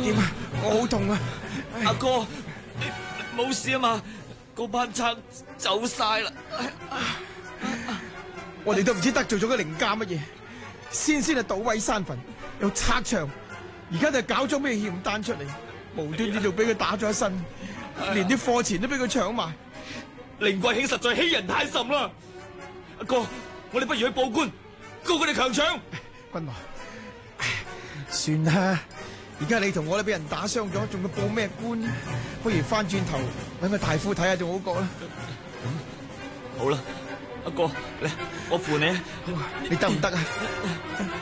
點啊？我好痛啊！ 阿哥，你冇事啊嘛？嗰班賊走晒啦！ 我哋都唔知得罪咗個凌家乜嘢，先係搗毀山墳，又拆牆，而家就搞咗咩欠單出嚟，無端端就俾佢打咗一身，連啲貨錢都俾佢搶埋。 凌貴卿實在欺人太甚啦！阿哥，我哋不如去報官，告佢哋強搶。 君王，算啦，而家你同我都俾人打傷咗，仲要報咩官？不如翻轉頭搵個大夫睇下仲好過啦。 好啦，阿哥，嚟，我扶你。 你得唔得啊？